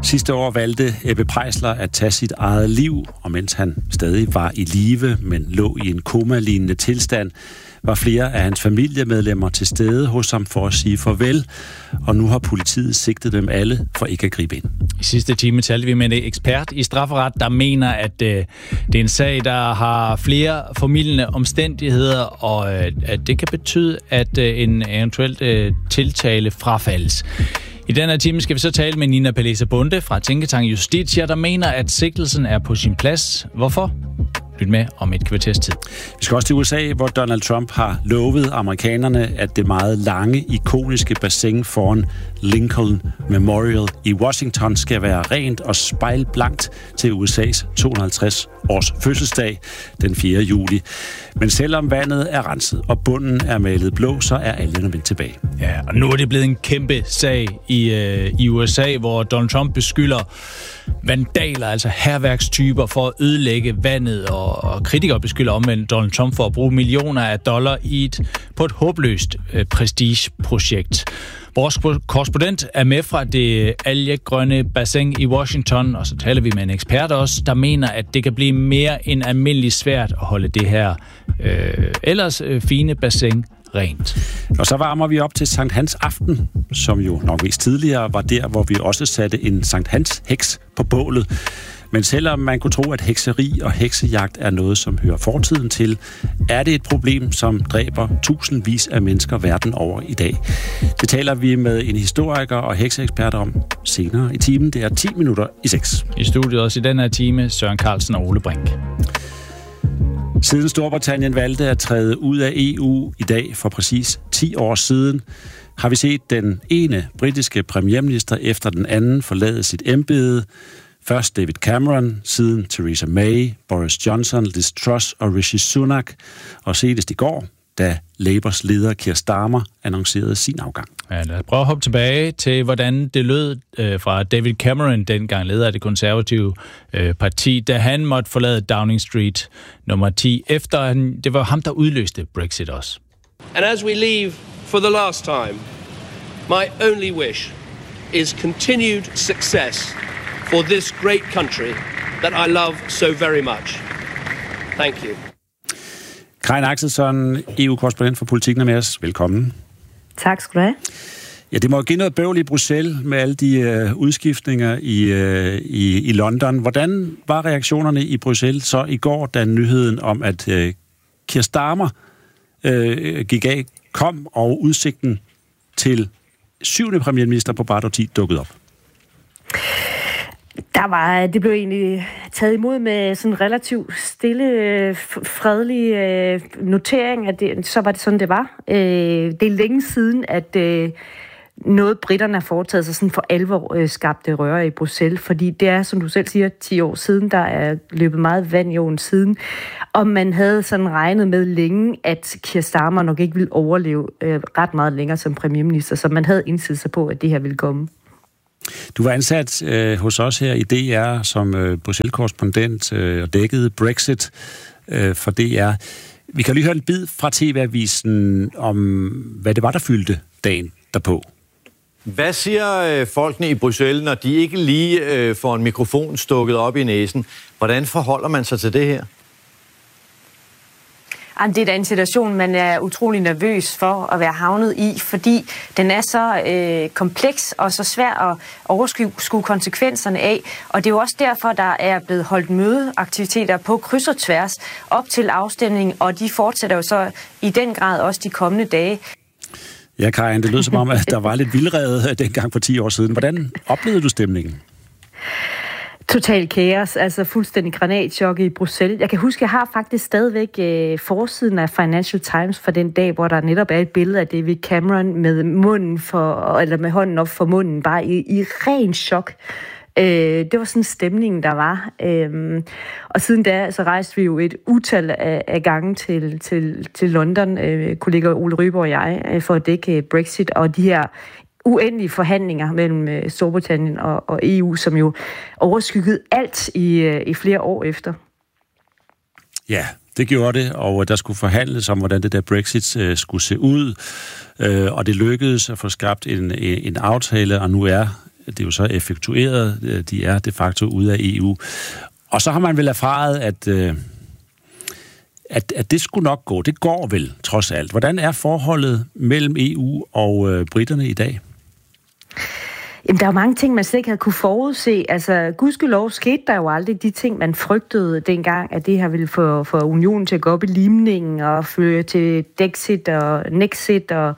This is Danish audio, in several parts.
Sidste år valgte Ebbe Preisler at tage sit eget liv, og mens han stadig var i live, men lå i en koma-lignende tilstand, var flere af hans familiemedlemmer til stede hos ham for at sige farvel, og nu har politiet sigtet dem alle for ikke at gribe ind. I sidste time talte vi med en ekspert i strafferet, der mener, at det er en sag, der har flere formildende omstændigheder, og at det kan betyde, at en eventuelt tiltale frafaldes. I denne time skal vi så tale med Nina Palesa Bonde fra Tænketank Justitia, der mener, at sigtelsen er på sin plads. Hvorfor? Lyt med om et kvarters tid. Vi skal også til USA, hvor Donald Trump har lovet amerikanerne, at det meget lange, ikoniske bassin foran Lincoln Memorial i Washington skal være rent og spejlblankt til USA's 250-års fødselsdag den 4. juli. Men selvom vandet er renset og bunden er malet blå, så er algerne vendt tilbage. Ja, og nu er det blevet en kæmpe sag i USA, hvor Donald Trump beskylder vandaler, altså hærværkstyper, for at ødelægge vandet, og kritikere beskylder omvendt Donald Trump for at bruge millioner af dollar på et håbløst prestigeprojekt. Vores korrespondent er med fra det algegrønne bassin i Washington, og så taler vi med en ekspert også, der mener, at det kan blive mere end almindeligt svært at holde det her ellers fine bassin rent. Og så varmer vi op til Sankt Hans aften, som jo nok mest tidligere var der, hvor vi også satte en Sankt Hans heks på bålet. Men selvom man kunne tro, at hekseri og heksejagt er noget, som hører fortiden til, er det et problem, som dræber tusindvis af mennesker verden over i dag. Det taler vi med en historiker og hekseekspert om senere i timen. Det er 10 minutter i 6. I studiet også i den her time, Søren Carlsen og Ole Brink. Siden Storbritannien valgte at træde ud af EU i dag for præcis 10 år siden, har vi set den ene britiske premierminister efter den anden forlade sit embede. Først David Cameron, siden Theresa May, Boris Johnson, Liz Truss og Rishi Sunak. Og senest i går, da Labours leder Keir Starmer annoncerede sin afgang. Ja, lad os prøve at hoppe tilbage til, hvordan det lød fra David Cameron, dengang leder af det konservative parti, da han måtte forlade Downing Street nummer 10, efter det var ham, der udløste Brexit også. And as we leave for the last time, my only wish is continued success for this great country that I love so very much. Thank you. Karin Axelsson, EU-korrespondent for Politikken, er med os. Velkommen. Tak skal du have. Ja, det må give noget bøvl i Bruxelles med alle de udskiftninger i London. Hvordan var reaktionerne i Bruxelles så i går, da nyheden om, at Keir Starmer gik af, kom, og udsigten til 7. premierminister på bare 10 dukkede op? Det blev egentlig taget imod med sådan en relativt stille, fredelig notering, at så var det sådan, det var. Det er længe siden, at noget britterne har foretaget sig sådan for alvor skabte røre i Bruxelles, fordi det er, som du selv siger, 10 år siden, der er løbet meget vand i åen siden, og man havde sådan regnet med længe, at Keir Starmer nok ikke ville overleve ret meget længere som premierminister, så man havde indstillet sig på, at det her ville komme. Du var ansat hos os her i DR som Bruxelles-korrespondent og dækkede Brexit for DR. Vi kan lige høre en bid fra TV-avisen om, hvad det var, der fyldte dagen derpå. Hvad siger folkene i Bruxelles, når de ikke lige får en mikrofon stukket op i næsen? Hvordan forholder man sig til det her? Det er da en situation, man er utrolig nervøs for at være havnet i, fordi den er så kompleks og så svær at overskue konsekvenserne af. Og det er jo også derfor, der er blevet holdt mødeaktiviteter på kryds og tværs op til afstemningen, og de fortsætter jo så i den grad også de kommende dage. Ja, Karin, det lød som om, at der var lidt vildrede dengang for 10 år siden. Hvordan oplevede du stemningen? Total kaos, altså fuldstændig granatchok i Bruxelles. Jeg kan huske, jeg har faktisk stadigvæk forsiden af Financial Times for den dag, hvor der netop er et billede af David Cameron med med hånden op for munden, bare i ren chok. Det var sådan stemningen, der var. Og siden da, så rejste vi jo et utal af gange til London, kollega Ole Ryborg og jeg, for at dække Brexit og de her uendelige forhandlinger mellem Storbritannien og EU, som jo overskyggede alt i flere år efter. Ja, det gjorde det, og der skulle forhandles om, hvordan det der Brexit skulle se ud, og det lykkedes at få skabt en aftale, og nu er det er jo så effektueret. De er de facto ude af EU. Og så har man vel erfaret, at det skulle nok gå. Det går vel, trods alt. Hvordan er forholdet mellem EU og briterne i dag? Jamen, der er jo mange ting, man slet ikke havde kunne forudse. Altså, gudskelov skete der jo aldrig de ting, man frygtede dengang, at det her ville få unionen til at gå op i limningen og føre til Dexit og Nexit og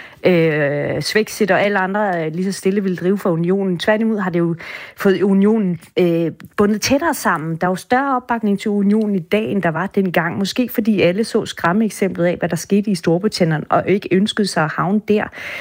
Svexit og alle andre lige så stille ville drive for unionen. Tværtimod har det jo fået unionen bundet tættere sammen. Der er jo større opbakning til unionen i dag, end der var dengang. Måske fordi alle så skræmmeeksemplet af, hvad der skete i Storbritannien, og ikke ønskede sig at havne der.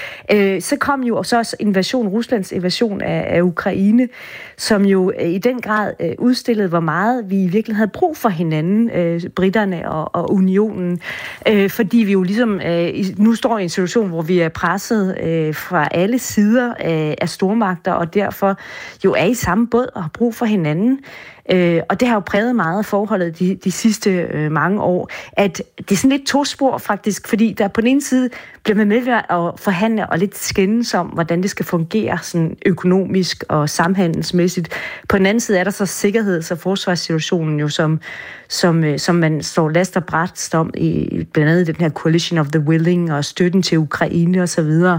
Så kom jo også Ruslands invasion af Ukraine, som jo i den grad udstillede, hvor meget vi virkelig havde brug for hinanden, britterne og unionen. Fordi vi jo ligesom nu står i en situation, hvor vi er presset fra alle sider af stormagter, og derfor jo er i samme båd og har brug for hinanden. Og det har jo præget meget af forholdet de sidste mange år, at det er sådan lidt tospor faktisk, fordi der på den ene side bliver man med at forhandle og lidt skændes om, hvordan det skal fungere sådan økonomisk og samhandelsmæssigt. På den anden side er der så sikkerheds- og forsvarssituationen jo, som man står last og bræst om i blandt andet den her Coalition of the Willing og støtten til Ukraine og så videre.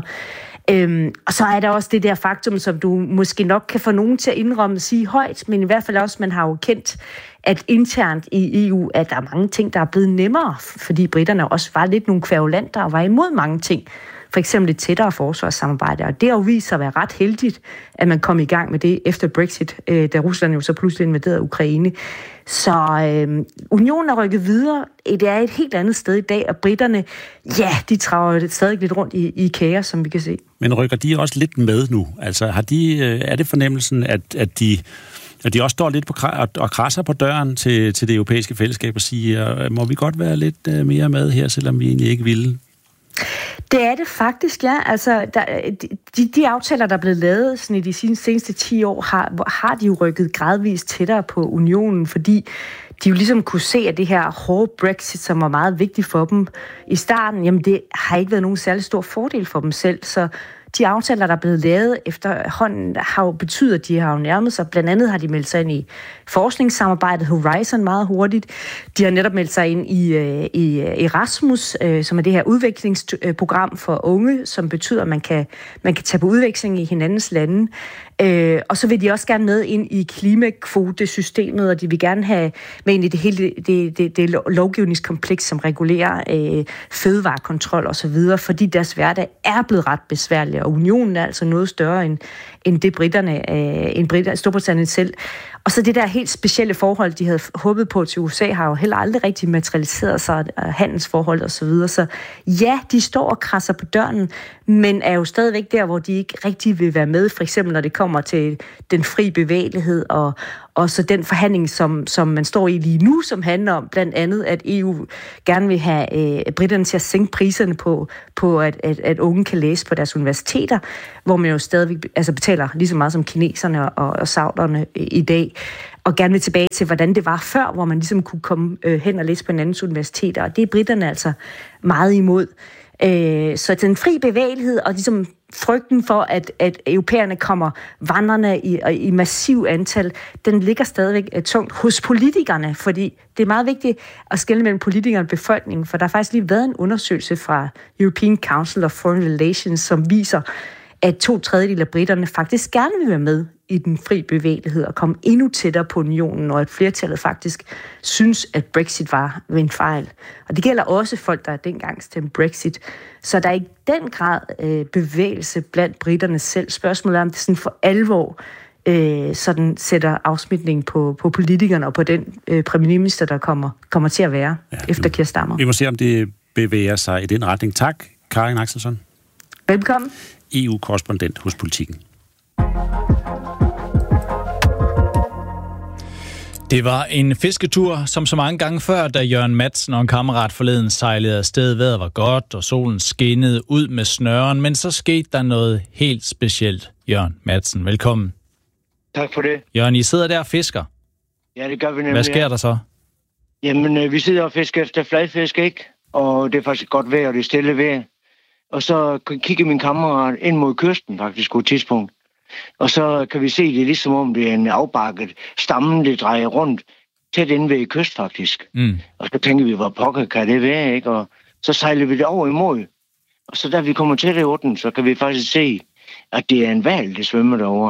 Og så er der også det der faktum, som du måske nok kan få nogen til at indrømme og sige højt, men i hvert fald også, man har jo kendt, at internt i EU, at der er mange ting, der er blevet nemmere, fordi britterne også var lidt nogle kværulanter og var imod mange ting. For eksempel et tættere forsvarssamarbejde, og det har jo vist sig at være ret heldigt, at man kom i gang med det efter Brexit, da Rusland jo så pludselig invaderede Ukraine. Så unionen er rykket videre. Det er et helt andet sted i dag, og britterne, ja, de traver stadig lidt rundt i kaos, som vi kan se. Men rykker de også lidt med nu? Altså, er det fornemmelsen, at de også står lidt og krasser på døren til det europæiske fællesskab og siger, må vi godt være lidt mere med her, selvom vi egentlig ikke ville? Det er det faktisk, ja. Altså, de aftaler, der er blevet lavet sådan i de seneste 10 år, har de jo rykket gradvist tættere på unionen, fordi de jo ligesom kunne se, at det her hårde Brexit, som var meget vigtigt for dem i starten, jamen det har ikke været nogen særlig stor fordel for dem selv, så de aftaler, der er blevet lavet efterhånden, har jo betydet, at de har jo nærmet sig. Blandt andet har de meldt sig ind i forskningssamarbejdet Horizon meget hurtigt. De har netop meldt sig ind i Erasmus, som er det her udvekslingsprogram for unge, som betyder, at man kan tage på udveksling i hinandens lande. Og så vil de også gerne med ind i klimakvotesystemet, og de vil gerne have med ind i det hele det lovgivningskompleks, som regulerer fødevarekontrol og så videre, fordi deres hverdag er blevet ret besværlig, og unionen er altså noget større end det Storbritannien selv. Og så det der helt specielle forhold, de havde håbet på til USA, har jo heller aldrig rigtig materialiseret sig, handelsforhold og så videre. Så ja, de står og krasser på døren, men er jo stadigvæk der, hvor de ikke rigtig vil være med, for eksempel når det kommer til den fri bevægelighed og så den forhandling, som man står i lige nu, som handler om blandt andet, at EU gerne vil have britterne til at sænke priserne på at unge kan læse på deres universiteter, hvor man jo stadigvæk betaler lige så meget som kineserne og sauderne i dag, og gerne vil tilbage til, hvordan det var før, hvor man ligesom kunne komme hen og læse på en andens universiteter, og det er britterne altså meget imod. Så den fri bevægelighed og ligesom frygten for, at europæerne kommer vandrende i massiv antal, den ligger stadigvæk tungt hos politikerne, fordi det er meget vigtigt at skelne mellem politikerne og befolkningen, for der har faktisk lige været en undersøgelse fra European Council of Foreign Relations, som viser, at 2/3 af britterne faktisk gerne vil være med i den fri bevægelighed og komme endnu tættere på unionen, og at flertallet faktisk synes, at Brexit var en fejl. Og det gælder også folk, der dengang stemte Brexit. Så der er i den grad bevægelse blandt britterne selv. Spørgsmålet er, om det sådan for alvor sådan sætter afsmitning på politikerne og på den premierminister, der kommer til at være efter Keir Starmer. Vi må se, om det bevæger sig i den retning. Tak, Karin Axelsson. Velkommen. EU-korrespondent hos Politiken. Det var en fisketur, som så mange gange før, da Jørgen Madsen og en kammerat forleden sejlede afsted. Vejret var godt, og solen skinnede ud med snøren, men så skete der noget helt specielt. Jørgen Madsen, velkommen. Tak for det. Jørgen, I sidder der og fisker. Ja, det gør vi nemlig. Hvad sker der så? Jamen, vi sidder og fisker efter fladfisk, ikke? Og det er faktisk godt vejr, og det er stille vejr. Og så kigger min kammerat ind mod kysten faktisk på et tidspunkt. Og så kan vi se det ligesom om det er en afbakket stamme, det drejer rundt tæt inde ved kyst faktisk. Og så tænker vi, hvor pokker kan det være, ikke? Og så sejler vi det over imod. Og så da vi kommer til det den, så kan vi faktisk se, at det er en hval, der svømmer derovre.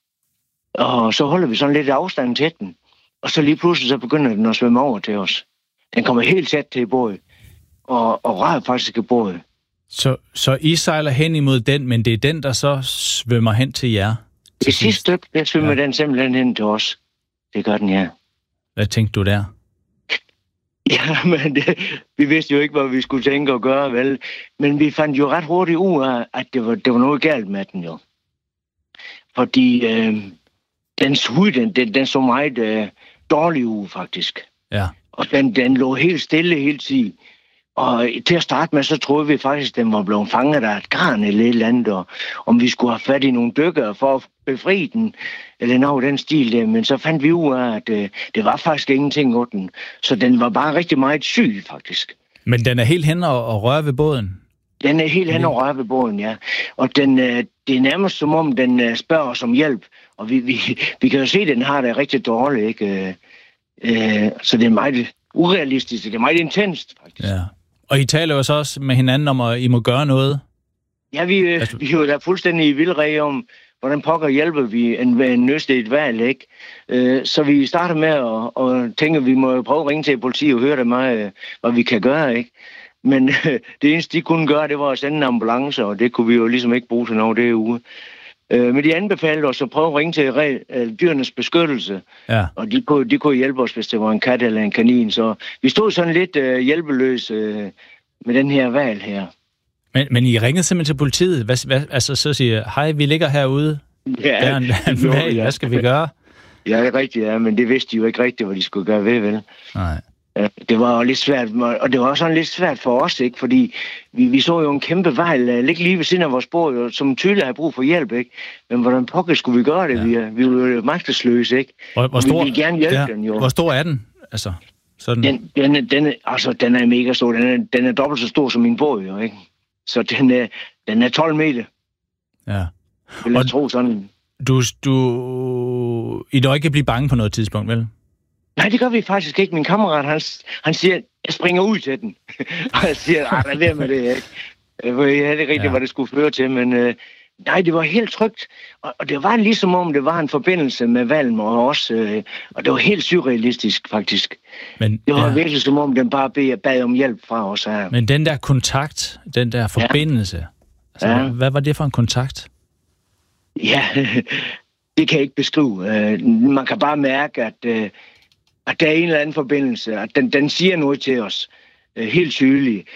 Og så holder vi sådan lidt afstand til den. Og så lige pludselig så begynder den at svømme over til os. Den kommer helt tæt til båd. Og rører faktisk i båd. Så I sejler hen imod den, men det er den, der så svømmer hen til jer? Det sidste stykke, der svømmer den simpelthen hen til os. Det gør den, ja. Hvad tænkte du der? Ja, men vi vidste jo ikke, hvad vi skulle tænke og gøre, vel. Men vi fandt jo ret hurtigt ud af, at det var noget galt med den jo. Fordi dens hud, den så meget dårlig ud, faktisk. Ja. Og den lå helt stille hele tiden. Og til at starte med, så troede vi faktisk, at den var blevet fanget af et garn eller et eller andet, og om vi skulle have fat i nogle dykkere for at befri den, eller noget den stil der. Men så fandt vi ud af, at det var faktisk ingenting af den. Så den var bare rigtig meget syg, faktisk. Men den er helt hen og rører ved båden? Den er helt hen og rører ved båden, ja. Og det er nærmest som om, den spørger os om hjælp. Og vi kan jo se, at den har det rigtig dårligt, ikke? Så det er meget urealistisk, det er meget intenst, faktisk. Ja. Og I taler jo så også med hinanden om, at I må gøre noget? Ja, vi er jo da fuldstændig i vildrede om, hvordan pokker hjælper vi en nødstedt hval, ikke? Så vi starter med at tænke, at vi må prøve at ringe til politiet og høre dem af, hvad vi kan gøre, ikke? Men det eneste, de kunne gøre, det var at sende en ambulance, og det kunne vi jo ligesom ikke bruge til noget det uge. Men de anbefalede os at prøve at ringe til dyrenes beskyttelse, ja. Og de kunne hjælpe os, hvis det var en kat eller en kanin. Så vi stod sådan lidt hjælpeløse med den her hval her. Men I ringede simpelthen til politiet? Altså så siger hej, vi ligger herude. Ja, der er en hval. Hvad skal vi gøre? Ja, det er rigtigt, ja, men det vidste de jo ikke rigtigt, hvad de skulle gøre ved, vel? Nej. Det var jo lidt svært, og det var også sådan lidt svært for os, ikke? Fordi vi så jo en kæmpe hval ligge lige ved siden af vores båd, som tydeligt havde brug for hjælp, ikke? Men hvordan pokker skulle vi gøre det? Ja. Vi var jo magtesløse, ikke? Hvor stor, vi ville gerne hjælpe den jo. Hvor stor er den? Altså, sådan. Den er mega stor. Den er dobbelt så stor som min båd, jo, ikke? Så den er 12 meter. Ja. Vil jeg tro sådan. I dog ikke blive bange på noget tidspunkt, vel? Nej, det gør vi faktisk ikke. Min kammerat, han siger, jeg springer ud til den. Og jeg siger, lad være med det, ikke? Jeg ved ikke rigtigt, hvad det skulle føre til, men nej, det var helt trygt. Og det var ligesom om, det var en forbindelse med hvalen og os, og det var helt surrealistisk, faktisk. Men, det var virkelig som om, den bare bad om hjælp fra os her. Men den der kontakt, den der forbindelse, altså, hvad var det for en kontakt? Ja, det kan jeg ikke beskrive. Man kan bare mærke, at der er en eller anden forbindelse, at den siger noget til os, helt tydeligt.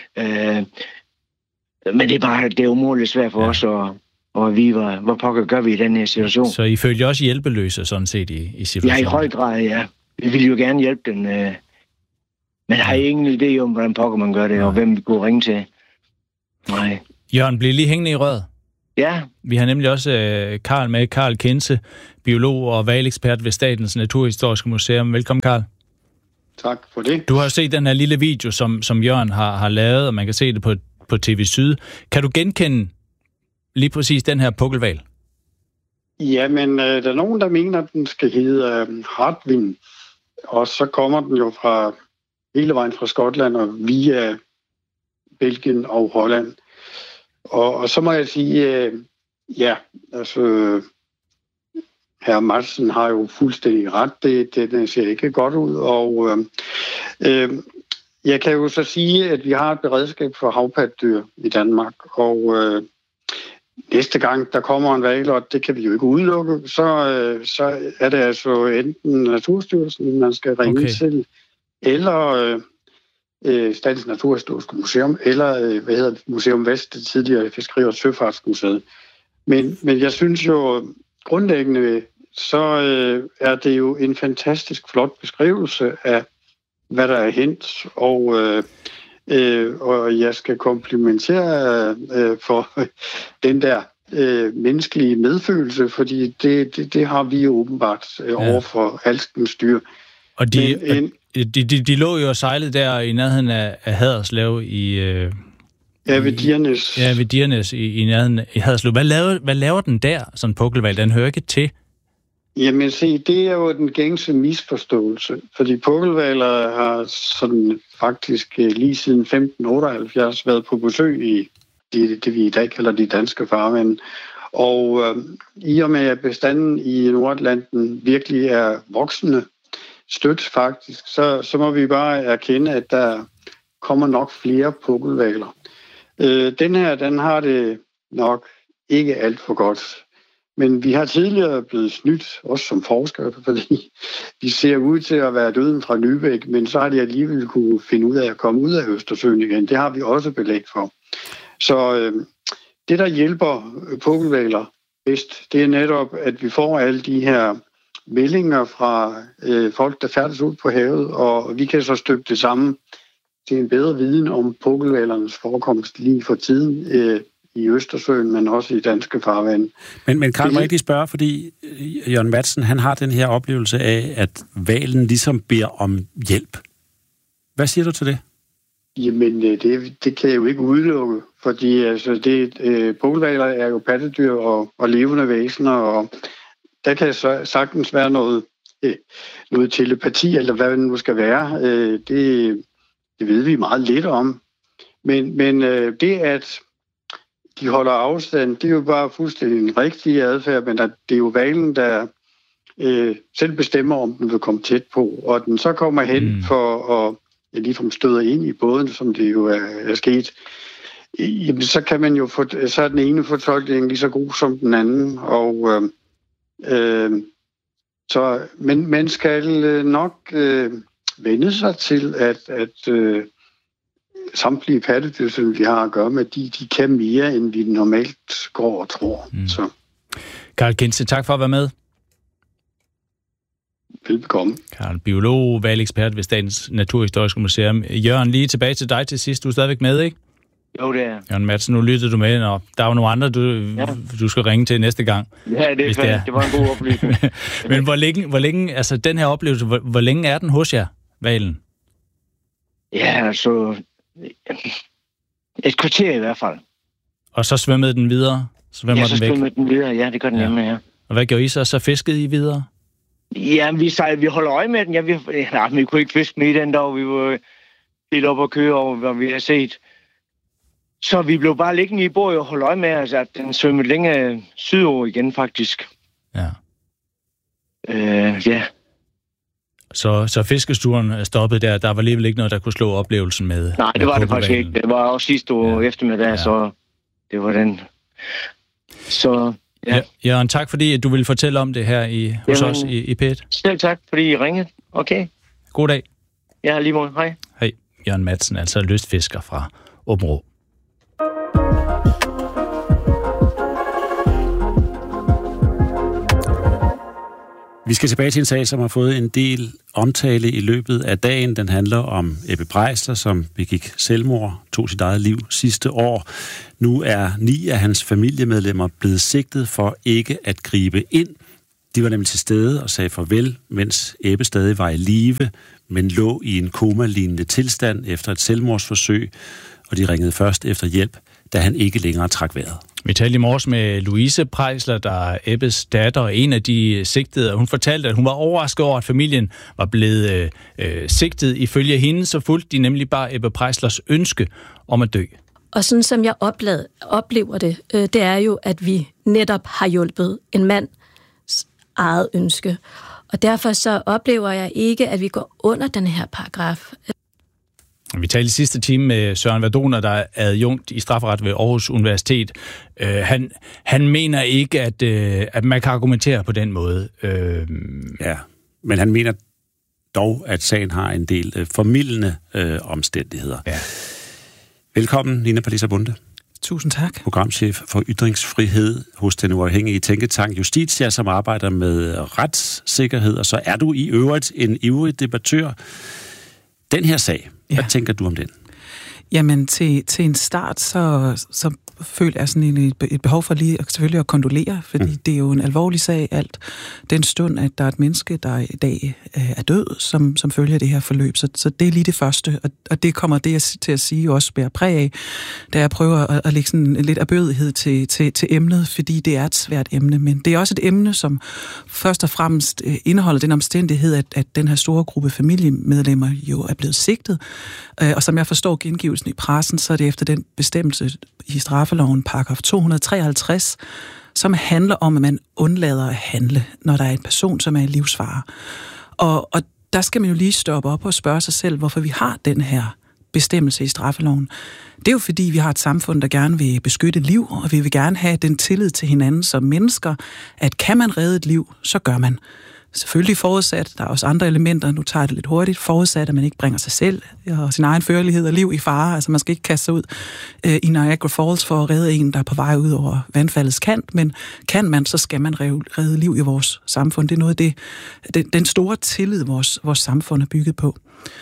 Men det er umuligt svært for os, og vi hvor pokker gør vi i den her situation. Så I følte også hjælpeløse sådan set i situationen? Ja, i høj grad, ja. Vi ville jo gerne hjælpe den, men har I ingen idé om, hvordan pokker man gør det, og hvem vi kunne ringe til? Nej. Jørgen, bliv lige hængende i røret. Ja. Vi har nemlig også Carl Kinse, biolog og hvalekspert ved Statens Naturhistoriske Museum. Velkommen, Carl. Tak for det. Du har set den her lille video, som Jørgen har lavet, og man kan se det på TV Syd. Kan du genkende lige præcis den her pukkelhval? Jamen, der er nogen, der mener, at den skal hedde Hartwin, og så kommer den jo fra hele vejen fra Skotland og via Belgien og Holland. Og så må jeg sige, herr Madsen har jo fuldstændig ret. Det ser ikke godt ud, og jeg kan jo så sige, at vi har et beredskab for havpattedyr i Danmark, og næste gang der kommer en hval, og det kan vi jo ikke udelukke, så er det altså enten Naturstyrelsen, man skal ringe til, eller Statens Naturhistoriske Museum, eller Museum Vest, det tidligere Fiskeri- og Søfartsmuseet. Men jeg synes jo grundlæggende, så er det jo en fantastisk flot beskrivelse af, hvad der er hent, og jeg skal komplimentere for den der menneskelige medfølelse, fordi det har vi jo åbenbart over for alskens dyr. Og de lå jo og sejlede der i nærheden af Haderslev Ja, ved Diernæs. Ja, ved Diernæs i nærheden i Haderslev. Hvad laver den der, sådan en pukkelhval? Den hører ikke til. Jamen se, det er jo den gængse misforståelse, fordi pukkelhvaler har sådan faktisk lige siden 1578 været på besøg i det vi i dag kalder de danske farvande. Og i og med at bestanden i Nordatlanten virkelig er voksende stødt faktisk, så må vi bare erkende, at der kommer nok flere pukkelhvaler. Den her, den har det nok ikke alt for godt. Men vi har tidligere blevet snydt, også som forskere, fordi de ser ud til at være døden fra Lübeck, men så har de alligevel kunne finde ud af at komme ud af Østersøen igen. Det har vi også belæg for. Så det, der hjælper pukkelhvaler bedst, det er netop, at vi får alle de her meldinger fra folk, der færdes ud på havet, og vi kan så støbe det sammen til en bedre viden om pukkelhvalernes forekomst lige for tiden i Østersøen, men også i danske farvande. Men kan man ikke spørge, fordi Jørgen Matzen, han har den her oplevelse af, at hvalen ligesom beder om hjælp. Hvad siger du til det? Jamen, det kan jeg jo ikke udelukke, fordi altså, pukkelhvaler er jo pattedyr og levende væsener, og der kan sagtens være noget telepati, eller hvad det nu skal være. Det ved vi meget lidt om. Men det, at de holder afstand, det er jo bare fuldstændig en rigtig adfærd, men det er jo hvalen, der selv bestemmer, om den vil komme tæt på, og den så kommer hen for at ligefrem støder ind i båden, som det jo er sket. Jamen, så kan man jo så er den ene fortolkning lige så god som den anden, og men man skal nok vende sig til, at samtlige pattedyr, som vi har at gøre med, de kan mere, end vi normalt går og tror. Så. Karl Kinse, tak for at være med. Velbekomme. Karl, biolog, hvalekspert ved Statens Naturhistoriske Museum. Jørgen, lige tilbage til dig til sidst. Du er stadigvæk med, ikke? Jo, det er. Jørgen Matzen, nu lyttede du med, og der er jo nogle andre, du skal ringe til næste gang. Ja, det var en god oplysning. Men hvor længe, altså den her oplevelse, hvor længe er den hos jer, hvalen? Ja, altså et kvarter i hvert fald. Og så svømmede den videre? Svømmede den videre, ja, det gør den nemlig, ja. Og hvad gjorde I så? Så fiskede I videre? Ja, vi holder øje med den. Ja, vi kunne ikke fiske med i den dag. Vi var lidt op og køre over, hvad vi har set. Så vi blev bare liggende i båd og holde øje med, altså, at den svømmede længere sydover igen, faktisk. Ja. Ja. Så fiskesturen stoppede der. Der var alligevel ikke noget, der kunne slå oplevelsen med. Nej, det var det faktisk ikke. Det var også sidste år eftermiddag, så det var den. Så ja. Jørgen, tak fordi du ville fortælle om det her hos os i P1. Selv tak, fordi I ringede. Okay. God dag. Ja, lige måde. Hej. Hej. Jørgen Matzen, altså lystfisker fra Aabenraa. Vi skal tilbage til en sag, som har fået en del omtale i løbet af dagen. Den handler om Ebbe Preisler, som begik selvmord, tog sit eget liv sidste år. Nu er 9 af hans familiemedlemmer blevet sigtet for ikke at gribe ind. De var nemlig til stede og sagde farvel, mens Ebbe stadig var i live, men lå i en koma-lignende tilstand efter et selvmordsforsøg, og de ringede først efter hjælp, da han ikke længere trak vejret. Vi talte i morges med Louise Preisler, der er Ebbes datter, og en af de sigtede, og hun fortalte, at hun var overrasket over, at familien var blevet sigtet. Ifølge hende så fulgte de nemlig bare Ebbe Preislers ønske om at dø. Og sådan som jeg oplever det, det er jo, at vi netop har hjulpet en mands eget ønske. Og derfor så oplever jeg ikke, at vi går under den her paragraf. Vi talte i sidste time med Søren Verdoner, der er adjunkt i strafferet ved Aarhus Universitet. Han mener ikke, at man kan argumentere på den måde. Ja, men han mener dog, at sagen har en del formildende omstændigheder. Ja. Velkommen, Nina Palisa Bonde. Tusind tak. Programchef for ytringsfrihed hos den uafhængige tænketank Justitia, som arbejder med retssikkerhed, og så er du i øvrigt en ivrig debattør. Den her sag, hvad tænker du om den? Jamen, til en start, så følt er sådan et behov for lige selvfølgelig at kondolere, fordi det er jo en alvorlig sag alt den stund, at der er et menneske, der i dag er død, som følger det her forløb. Så det er lige det første, og det kommer det til at sige også bære præg af, da jeg prøver at lægge sådan lidt erbødighed til emnet, fordi det er et svært emne, men det er også et emne, som først og fremmest indeholder den omstændighed, at den her store gruppe familiemedlemmer jo er blevet sigtet, og som jeg forstår gengivelsen i pressen, så er det efter den bestemmelse i straffeloven, paragraf 253, som handler om, at man undlader at handle, når der er en person, som er i livsfare. Og der skal man jo lige stoppe op og spørge sig selv, hvorfor vi har den her bestemmelse i straffeloven. Det er jo fordi, vi har et samfund, der gerne vil beskytte liv, og vi vil gerne have den tillid til hinanden som mennesker, at kan man redde et liv, så gør man. Selvfølgelig forudsat, der er også andre elementer, nu tager jeg det lidt hurtigt, forudsat, at man ikke bringer sig selv og sin egen førlighed og liv i fare. Altså man skal ikke kaste sig ud i Niagara Falls for at redde en, der er på vej ud over vandfaldets kant, men kan man, så skal man redde liv i vores samfund. Det er noget af den store tillid, vores samfund er bygget på.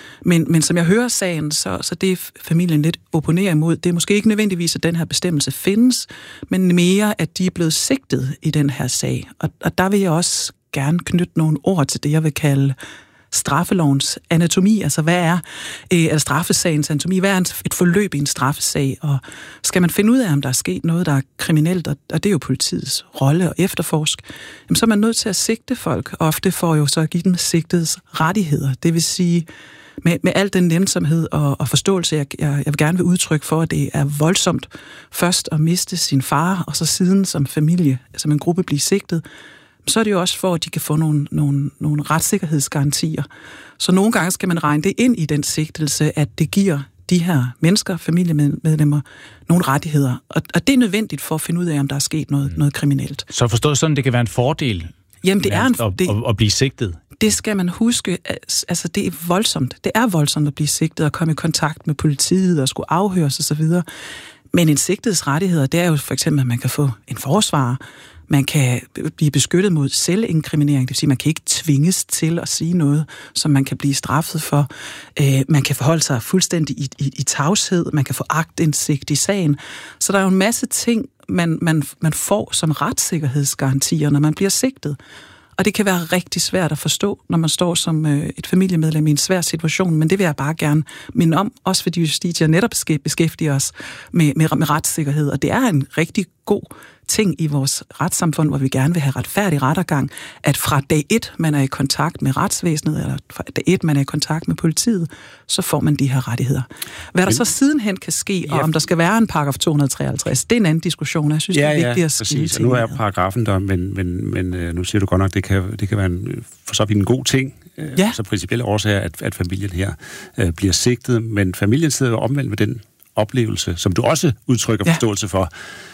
Men som jeg hører sagen, så det familien lidt opponerer imod, det er måske ikke nødvendigvis, at den her bestemmelse findes, men mere, at de er blevet sigtet i den her sag. Og der vil jeg også gerne knytte nogle ord til det, jeg vil kalde straffelovens anatomi. Altså, hvad er straffesagens anatomi? Hvad er et forløb i en straffesag? Og skal man finde ud af, om der er sket noget, der er kriminelt, og det er jo politiets rolle og efterforsk, så er man nødt til at sigte folk. Ofte får jo så at give dem sigtets rettigheder. Det vil sige, med al den nænsomhed og forståelse, jeg vil gerne vil udtrykke for, at det er voldsomt først at miste sin far, og så siden som familie, som en gruppe blive sigtet, så er det jo også for, at de kan få nogle retssikkerhedsgarantier. Så nogle gange skal man regne det ind i den sigtelse, at det giver de her mennesker, familiemedlemmer, nogle rettigheder. Og det er nødvendigt for at finde ud af, om der er sket noget kriminelt. Så forstået sådan, det kan være en fordel? Jamen, det er at blive sigtet? Det skal man huske. Altså, det er voldsomt. Det er voldsomt at blive sigtet og komme i kontakt med politiet og skulle afhøres osv. Men en sigtets rettigheder, det er jo for eksempel, at man kan få en forsvarer. Man kan blive beskyttet mod selvinkriminering, det vil sige, at man kan ikke tvinges til at sige noget, som man kan blive straffet for. Man kan forholde sig fuldstændig i tavshed, man kan få aktindsigt i sagen. Så der er jo en masse ting, man får som retssikkerhedsgarantier, når man bliver sigtet. Og det kan være rigtig svært at forstå, når man står som et familiemedlem i en svær situation, men det vil jeg bare gerne minde om, også fordi Justitia netop beskæftiger os med retssikkerhed, og det er en rigtig god ting i vores retssamfund, hvor vi gerne vil have retfærdig rettergang, at fra dag 1, man er i kontakt med retsvæsenet, eller fra dag 1, man er i kontakt med politiet, så får man de her rettigheder. Hvad der så sidenhen kan ske, og om der skal være en paragraf 253, det er en anden diskussion. Jeg synes, det er vigtigt at skille til. Nu er paragrafen der, men nu siger du godt nok, det kan være for så vidt en god ting, så principielle årsager, at familien her bliver sigtet, men familien sidder jo omvendt med den oplevelse, som du også udtrykker forståelse for,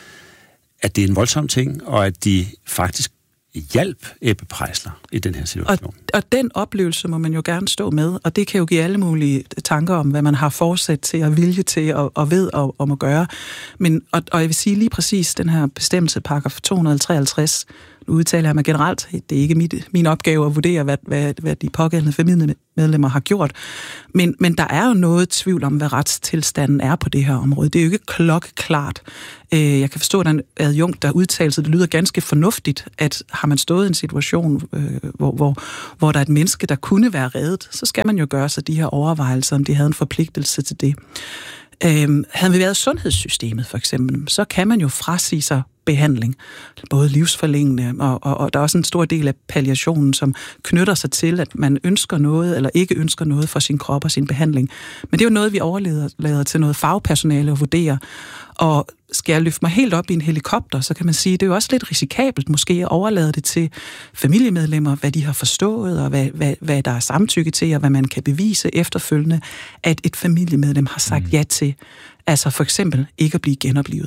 at det er en voldsom ting, og at de faktisk hjalp Ebbe Preisler i den her situation. Og den oplevelse må man jo gerne stå med, og det kan jo give alle mulige tanker om, hvad man har forsæt til og vilje til og ved om at gøre. Men, og jeg vil sige lige præcis, den her bestemmelse, paragraf 253, nu udtaler jeg mig generelt, det er ikke min opgave at vurdere, hvad de pågældende familiemedlemmer har gjort, men der er jo noget tvivl om, hvad retstilstanden er på det her område. Det er jo ikke klokkeklart. Jeg kan forstå, at der er en adjunkt, der udtalelse, det lyder ganske fornuftigt, at har man stået i en situation, hvor der er et menneske, der kunne være reddet, så skal man jo gøre sig de her overvejelser, om de havde en forpligtelse til det. Havde vi været sundhedssystemet for eksempel, så kan man jo frasige sig behandling, både livsforlængende, og der er også en stor del af palliationen, som knytter sig til, at man ønsker noget, eller ikke ønsker noget for sin krop og sin behandling. Men det er jo noget, vi overlader til noget fagpersonale at vurdere. Og skal jeg løfte mig helt op i en helikopter, så kan man sige, at det er jo også lidt risikabelt måske at overlade det til familiemedlemmer, hvad de har forstået, og hvad der er samtykke til, og hvad man kan bevise efterfølgende, at et familiemedlem har sagt ja til. Altså for eksempel ikke at blive genoplivet.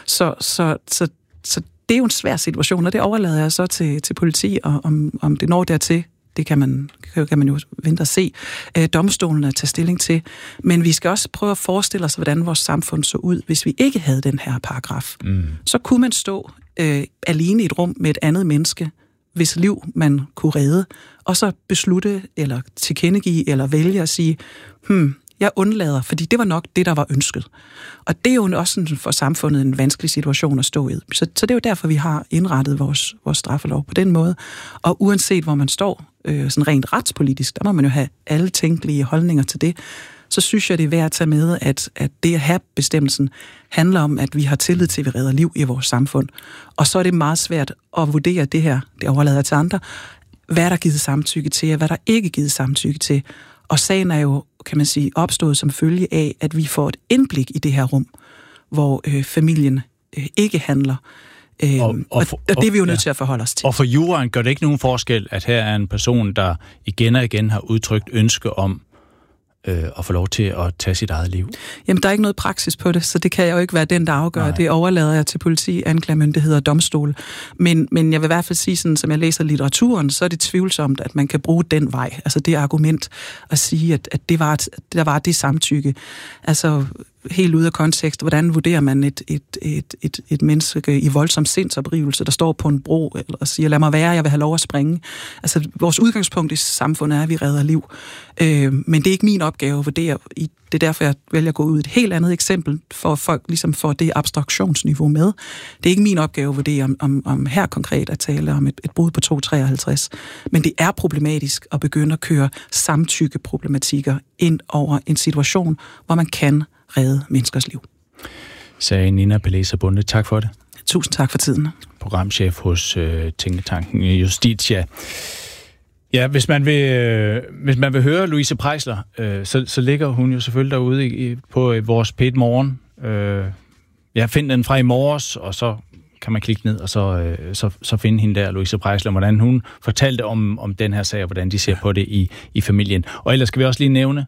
Så det er jo en svær situation, og det overlader jeg så til politi, og om det når dertil, det kan man jo vente og se domstolen at tage stilling til. Men vi skal også prøve at forestille os, hvordan vores samfund så ud, hvis vi ikke havde den her paragraf. Så kunne man stå alene i et rum med et andet menneske, hvis liv man kunne redde, og så beslutte, eller tilkendegive, eller vælge at sige, Jeg undlader, fordi det var nok det, der var ønsket. Og det er jo også for samfundet en vanskelig situation at stå i. Så det er jo derfor, vi har indrettet vores straffelov på den måde. Og uanset hvor man står, sådan rent retspolitisk, der må man jo have alle tænkelige holdninger til det. Så synes jeg, det er værd at tage med, at det at have bestemmelsen handler om, at vi har tillid til, at vi redder liv i vores samfund. Og så er det meget svært at vurdere det her, det overlader til andre, hvad der er givet samtykke til, og hvad der ikke er givet samtykke til. Og sagen er jo, kan man sige, opstået som følge af, at vi får et indblik i det her rum, hvor familien ikke handler. Og det er vi jo nødt til at forholde os til. Og for juraen gør det ikke nogen forskel, at her er en person, der igen og igen har udtrykt ønske om at få lov til at tage sit eget liv? Jamen, der er ikke noget praksis på det, så det kan jeg jo ikke være den, der afgør. Nej. Det overlader jeg til politi, anklagemyndighed og domstol. Men jeg vil i hvert fald sige, sådan, som jeg læser litteraturen, så er det tvivlsomt, at man kan bruge den vej. Altså det argument at sige, at der var det samtykke. Altså helt ude af kontekst. Hvordan vurderer man et menneske i voldsom sindsoprivelse, der står på en bro og siger, lad mig være, jeg vil have lov at springe. Altså, vores udgangspunkt i samfundet er, at vi redder liv. Men det er ikke min opgave at vurdere. Det er derfor, jeg vælger at gå ud et helt andet eksempel, for at folk ligesom får det abstraktionsniveau med. Det er ikke min opgave at vurdere, om her konkret at tale om et brud på 253. Men det er problematisk at begynde at køre samtykkeproblematikker ind over en situation, hvor man kan redde menneskers liv. Sagde Nina Palesa Bonde. Tak for det. Tusind tak for tiden. Programchef hos Tænketanken Justitia. Ja, hvis man vil høre Louise Preisler, så ligger hun jo selvfølgelig derude på vores P1 Morgen. Jeg finder den fra i morges, og så kan man klikke ned og så finde hende der, Louise Preisler, hvordan hun fortalte om den her sag, og hvordan de ser på det i familien. Og ellers skal vi også lige nævne,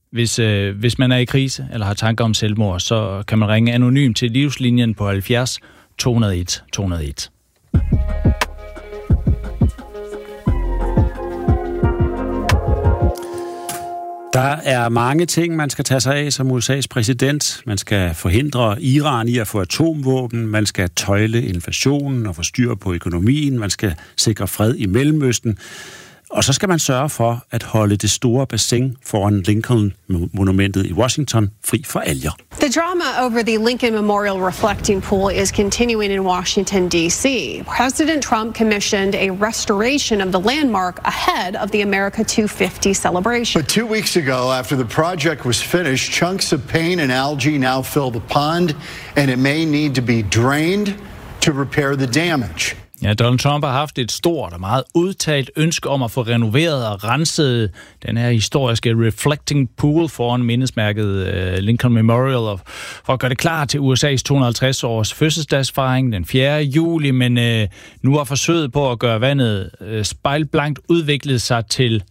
hvis man er i krise eller har tanker om selvmord, så kan man ringe anonymt til Livslinjen på 70 201 201. Der er mange ting, man skal tage sig af som USA's præsident. Man skal forhindre Iran i at få atomvåben. Man skal tøjle inflationen og få styr på økonomien. Man skal sikre fred i Mellemøsten. Og så skal man sørge for at holde det store bassin foran Lincoln-monumentet i Washington fri for alger. The drama over the Lincoln Memorial reflecting pool is continuing in Washington, D.C. President Trump commissioned a restoration of the landmark ahead of the America 250 celebration. But 2 weeks ago, after the project was finished, chunks of paint and algae now fill the pond, and it may need to be drained to repair the damage. Ja, Donald Trump har haft et stort og meget udtalt ønske om at få renoveret og renset den her historiske reflecting pool foran mindesmærket Lincoln Memorial, og for at gøre det klar til USA's 250-års fødselsdagsfejring den 4. juli, men nu har forsøget på at gøre vandet spejlblankt udviklet sig til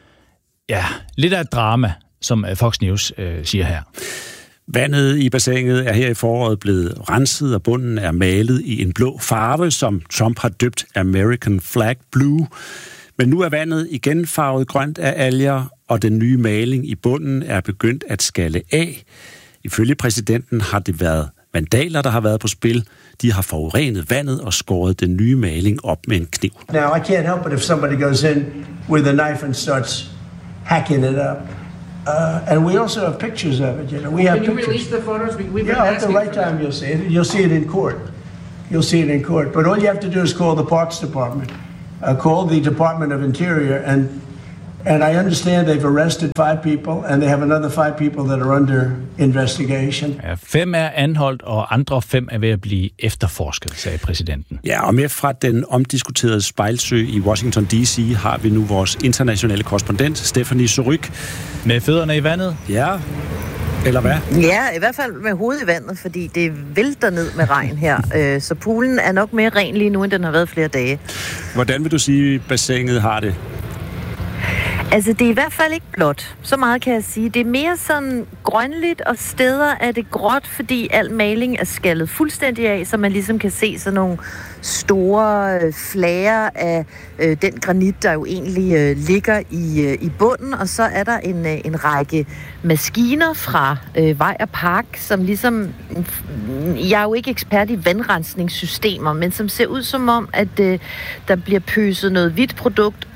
lidt af et drama, som Fox News siger her. Vandet i bassinet er her i foråret blevet renset, og bunden er malet i en blå farve, som Trump har døbt American Flag Blue. Men nu er vandet igen farvet grønt af alger, og den nye maling i bunden er begyndt at skalle af. Ifølge præsidenten har det været vandaler, der har været på spil. De har forurenet vandet og skåret den nye maling op med en kniv. Now, I can't help it if somebody goes in with a knife and starts hacking it up. And we also have pictures of it. You know, we have. Can you pictures. Release the photos? At the right time you'll see it. You'll see it in court. You'll see it in court. But all you have to do is call the Parks Department, call the Department of Interior, and I understand they've arrested 5 people, and they have another 5 people that are under investigation. Ja, 5 er anholdt, og andre 5 er ved at blive efterforsket, sagde præsidenten. Ja, og med fra den omdiskuterede spejlsø i Washington D.C. har vi nu vores internationale korrespondent, Stephanie Suryk. Med fødderne i vandet? Ja. Eller hvad? Ja, i hvert fald med hovedet i vandet, fordi det vælter ned med regn her. Så poolen er nok mere ren lige nu, end den har været flere dage. Hvordan vil du sige, bassinet har det? Altså, det er i hvert fald ikke blåt. Så meget kan jeg sige. Det er mere sådan grønligt, og steder er det gråt, fordi al maling er skaldet fuldstændig af, så man ligesom kan se sådan nogle store flager af den granit, der jo egentlig ligger i bunden. Og så er der en række maskiner fra Vej og Park, som ligesom... Jeg er jo ikke ekspert i vandrensningssystemer, men som ser ud som om, at der bliver pøset noget hvidt produkt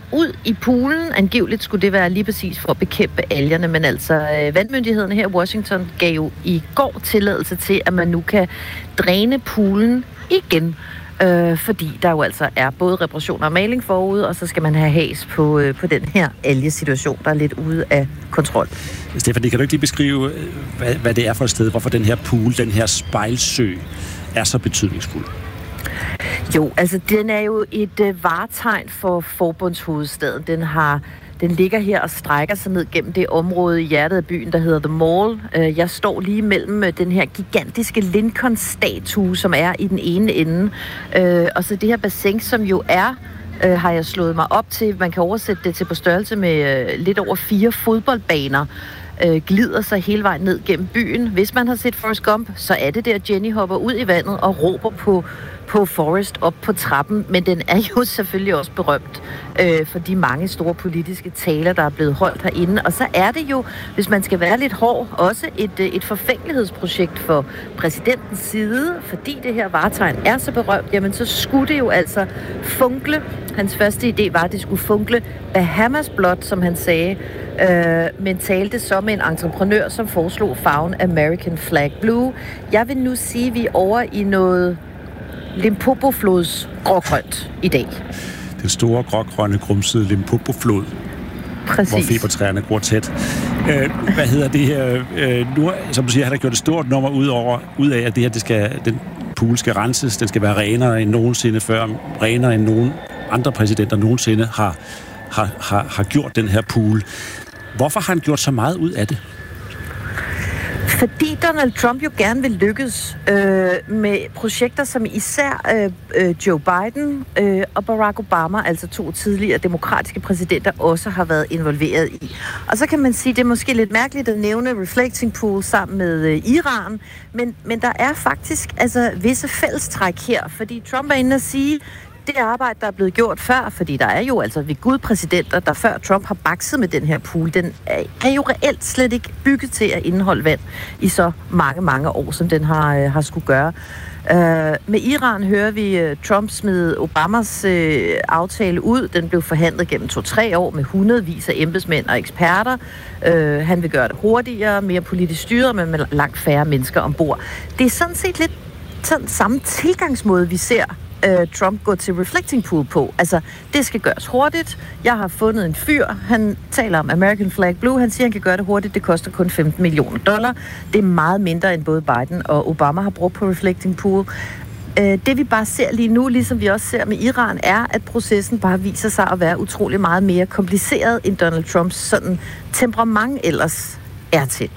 ud i poolen. Angiveligt skulle det være lige præcis for at bekæmpe algerne, men altså vandmyndighederne her i Washington gav jo i går tilladelse til, at man nu kan dræne poolen igen. Fordi der jo altså er både reparationer og maling forude, og så skal man have has på den her algesituation, der er lidt ude af kontrol. Stefanie, kan du ikke lige beskrive, hvad det er for et sted, hvorfor den her pool, den her spejlsø, er så betydningsfuld? Jo, altså den er jo et vartegn for forbundshovedstaden. Den ligger her og strækker sig ned gennem det område i hjertet af byen, der hedder The Mall. Jeg står lige mellem den her gigantiske Lincoln-statue, som er i den ene ende, og så det her bassin, som jo er, har jeg slået mig op til, man kan oversætte det til på størrelse med lidt over 4 fodboldbaner, glider sig hele vejen ned gennem byen. Hvis man har set Forrest Gump, så er det der, Jenny hopper ud i vandet og råber på Forrest op på trappen, men den er jo selvfølgelig også berømt for de mange store politiske taler, der er blevet holdt herinde. Og så er det jo, hvis man skal være lidt hård, også et forfængelighedsprojekt for præsidentens side, fordi det her vartegn er så berømt, jamen så skulle det jo altså funkle. Hans første idé var, at det skulle funkle Bahamas blot, som han sagde, men talte så med en entreprenør, som foreslog farven American Flag Blue. Jeg vil nu sige, at vi er over i noget Limpopo-flods grågrønt i dag. Den store grågrønne grumsede Limpopo-flod. Præcis. Hvor fibertræerne gror tæt. Hvad hedder det her? Nu, som du siger, har der gjort et stort nummer ud af, at det her, den pool skal renses. Den skal være renere end nogensinde før. Renere end nogen andre præsidenter nogensinde har gjort den her pool. Hvorfor har han gjort så meget ud af det? Fordi Donald Trump jo gerne vil lykkes med projekter, som især Joe Biden og Barack Obama, altså 2 tidligere demokratiske præsidenter, også har været involveret i. Og så kan man sige, det er måske lidt mærkeligt at nævne Reflecting Pool sammen med Iran, men der er faktisk altså visse fællestræk her, fordi Trump er inde at sige, det arbejde, der er blevet gjort før, fordi der er jo altså ved Gud præsidenter, der før Trump har bakset med den her pool, den er jo reelt slet ikke bygget til at indeholde vand i så mange, mange år, som den har skulle gøre. Med Iran hører vi Trump smide Obamas aftale ud. Den blev forhandlet gennem 2-3 år med hundredvis af embedsmænd og eksperter. Han vil gøre det hurtigere, mere politisk styret, men med langt færre mennesker ombord. Det er sådan set lidt sådan samme tilgangsmåde, vi ser Trump går til Reflecting Pool på. Altså, det skal gøres hurtigt. Jeg har fundet en fyr. Han taler om American Flag Blue. Han siger, han kan gøre det hurtigt. Det koster kun $15 million. Det er meget mindre, end både Biden og Obama har brugt på Reflecting Pool. Det vi bare ser lige nu, ligesom vi også ser med Iran, er, at processen bare viser sig at være utrolig meget mere kompliceret, end Donald Trumps sådan temperament ellers er til.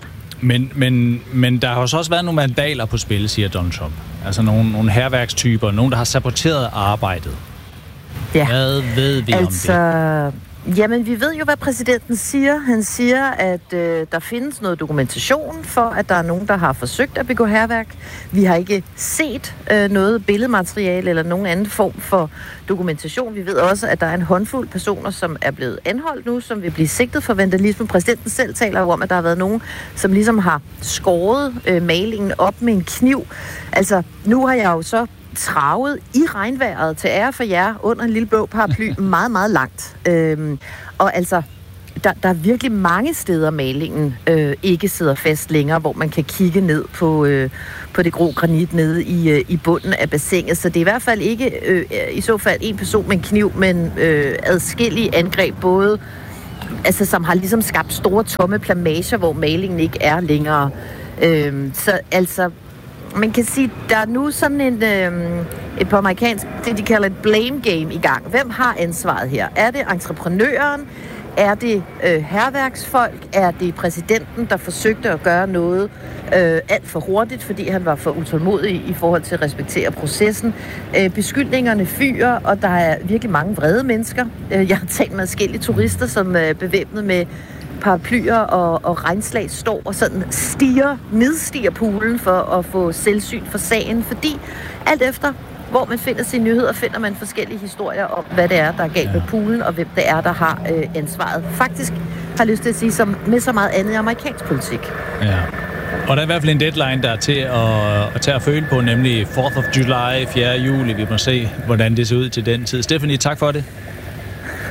Men der har også været nogle mandaler på spil, siger Donald Trump. Altså nogle hærværkstyper, nogen, der har saboteret arbejdet. Ja. Hvad ved vi om det? Jamen, vi ved jo, hvad præsidenten siger. Han siger, at der findes noget dokumentation for, at der er nogen, der har forsøgt at begå hærværk. Vi har ikke set noget billedmateriale eller nogen anden form for dokumentation. Vi ved også, at der er en håndfuld personer, som er blevet anholdt nu, som vil blive sigtet for vandalisme. Præsidenten selv taler jo om, at der har været nogen, som ligesom har skåret malingen op med en kniv. Altså, nu har jeg jo så travet i regnvejret til ære for jer under en lille blå paraply meget, meget langt. Og altså, der er virkelig mange steder, malingen ikke sidder fast længere, hvor man kan kigge ned på det grå granit nede i bunden af bassinet. Så det er i hvert fald ikke i så fald en person med en kniv, men adskillige angreb, både altså, som har ligesom skabt store tomme plamager, hvor malingen ikke er længere. Så altså, man kan sige, der er nu sådan et på amerikansk, det de kalder et blame game i gang. Hvem har ansvaret her? Er det entreprenøren? Er det hærværksfolk? Er det præsidenten, der forsøgte at gøre noget alt for hurtigt, fordi han var for utålmodig i forhold til at respektere processen? Beskyldningerne fyrer, og der er virkelig mange vrede mennesker. Jeg har talt med forskellige turister, som er bevæbnet med paraplyer og regnslag står og sådan nedstiger poolen for at få selvsyn for sagen, fordi alt efter hvor man finder sine nyheder, finder man forskellige historier om, hvad det er, der er galt med poolen, og hvem det er, der har ansvaret. Faktisk har jeg lyst til at sige, som med så meget andet i amerikansk politik. Ja. Og der er i hvert fald en deadline, der er til at tage at føle på, nemlig 4th of July, 4. juli. Vi må se, hvordan det ser ud til den tid. Stephanie, tak for det.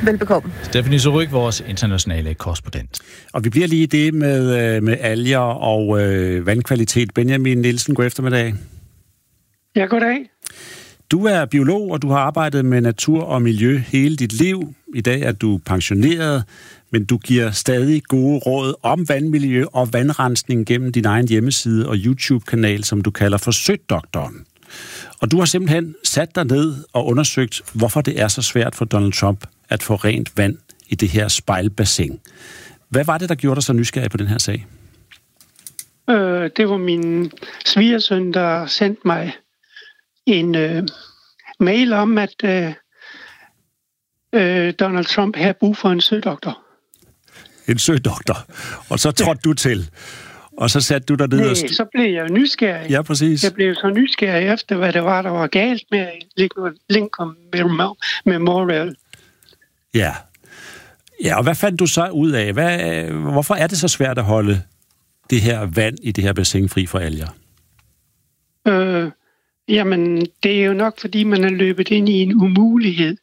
Velbekomme. Stephanie Surrugue, vores internationale korrespondent. Og vi bliver lige i det med alger og vandkvalitet. Benjamin Nielsen, god eftermiddag. Ja, goddag. Du er biolog, og du har arbejdet med natur og miljø hele dit liv. I dag er du pensioneret, men du giver stadig gode råd om vandmiljø og vandrensning gennem din egen hjemmeside og YouTube-kanal, som du kalder for Sødoktoren. Og du har simpelthen sat dig ned og undersøgt, hvorfor det er så svært for Donald Trump at få rent vand i det her spejlbassin. Hvad var det, der gjorde dig så nysgerrig på den her sag? Det var min svigersøn, der sendte mig en mail om, at Donald Trump havde brug for en sødoktor. En sødoktor? Og så trådte du til? Og så satte du dig ned og... så blev jeg nysgerrig. Ja, præcis. Jeg blev så nysgerrig efter, hvad det var, der var galt med Lincoln Memorial. Ja. Ja, og hvad fandt du så ud af? Hvorfor er det så svært at holde det her vand i det her bassin fri for alger? Jamen, det er jo nok, fordi man er løbet ind i en umulighed.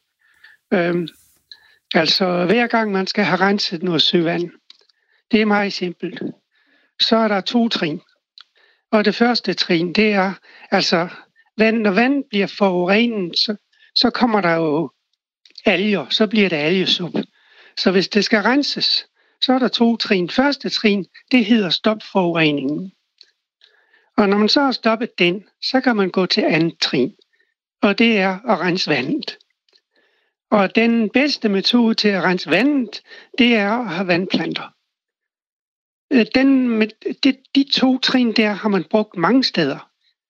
Altså, hver gang man skal have renset noget søvand, det er meget simpelt. Så er der 2 trin. Og det første trin, det er, altså, når vand bliver forurenet, så kommer der jo alger, så bliver det algesup. Så hvis det skal renses, så er der 2 trin. Første trin, det hedder stop forureningen. Og når man så har stoppet den, så kan man gå til andet trin. Og det er at rense vandet. Og den bedste metode til at rense vandet, det er at have vandplanter. De 2 trin der har man brugt mange steder.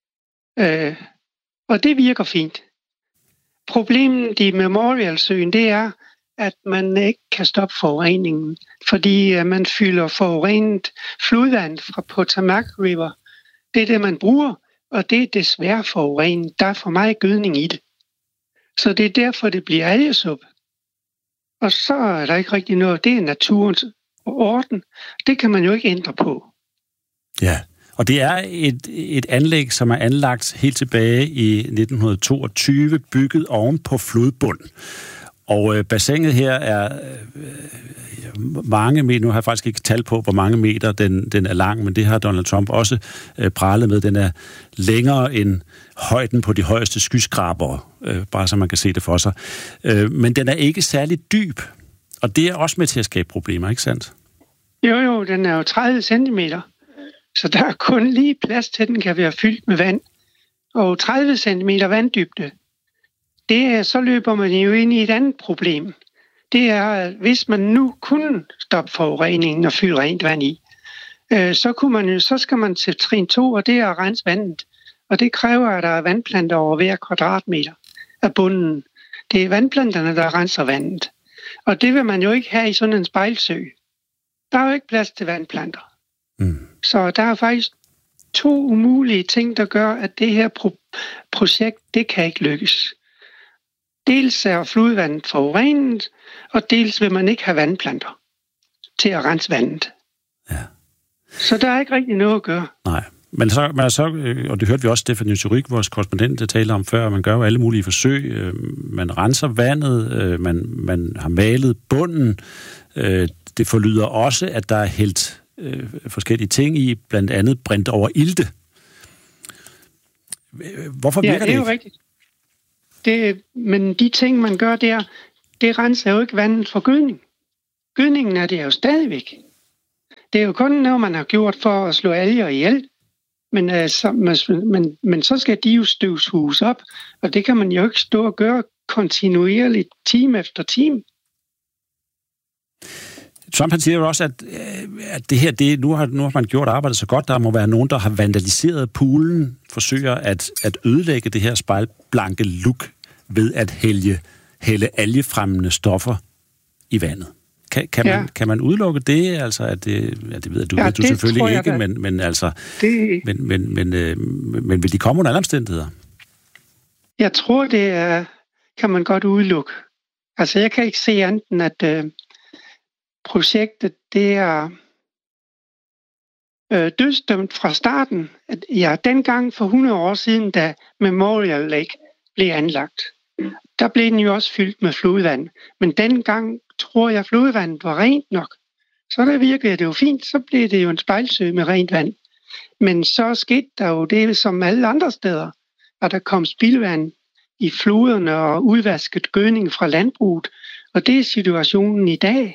Og det virker fint. Problemet i Memorialsøen, det er, at man ikke kan stoppe forureningen, fordi man fylder forurenet flodvand fra Potomac River. Det er det, man bruger, og det er desværre forurenet. Der er for meget gødning i det. Så det er derfor, det bliver algesup. Og så er der ikke rigtig noget. Det er naturens orden. Det kan man jo ikke ændre på. Ja, og det er et anlæg, som er anlagt helt tilbage i 1922, bygget oven på flodbund. Og bassinet her er mange meter, nu har jeg faktisk ikke tal på, hvor mange meter den er lang, men det har Donald Trump også pralet med. Den er længere end højden på de højeste skyskrabere, bare så man kan se det for sig. Men den er ikke særlig dyb, og det er også med til at skabe problemer, ikke sandt? Jo, den er jo 30 centimeter, så der er kun lige plads til, den kan være fyldt med vand. Og 30 centimeter vanddybde, så løber man jo ind i et andet problem. Det er, at hvis man nu kunne stoppe forureningen og fylde rent vand i, så skal man til trin 2, og det er at rense vandet. Og det kræver, at der er vandplanter over hver kvadratmeter af bunden. Det er vandplanterne, der renser vandet. Og det vil man jo ikke have i sådan en spejlsø. Der er jo ikke plads til vandplanter. Så der er faktisk 2 umulige ting, der gør, at det her projekt, det kan ikke lykkes. Dels er flodvandet forurenet, og dels vil man ikke have vandplanter til at rense vandet. Ja. Så der er ikke rigtig noget at gøre. Nej, men så og det hørte vi også Stephanie Surrugue, vores korrespondent, der taler om før, man gør jo alle mulige forsøg. Man renser vandet, man har malet bunden. Det forlyder også, at der er hældt forskellige ting i, blandt andet brændt over ilte. Hvorfor virker det ikke? Ja, det er jo rigtigt. Men de ting, man gør der, det renser jo ikke vandet for gødning. Gødningen er det jo stadigvæk. Det er jo kun noget, man har gjort for at slå alger ihjel. Men så skal de jo støvsuges op, og det kan man jo ikke stå og gøre kontinuerligt, time efter time. Trump han siger jo også, at det her, nu har man gjort arbejdet så godt, der må være nogen, der har vandaliseret poolen, forsøger at ødelægge det her spejlblanke look ved at hælde algefremmende stoffer i vandet. Kan man udelukke det? Altså, at det ved du selvfølgelig ikke, men altså, men vil de komme under alle omstændigheder? Jeg tror, det kan man godt udelukke. Altså, jeg kan ikke se andet end, at projektet, det er dødsdømt fra starten. Dengang for 100 år siden, da Memorial Lake blev anlagt, der blev den jo også fyldt med flodvand. Men dengang tror jeg, flodvandet var rent nok. Så der virkede det jo fint, så blev det jo en spejlsø med rent vand. Men så skete der jo det som alle andre steder, at der kom spildvand i floderne og udvasket gødning fra landbruget. Og det er situationen i dag.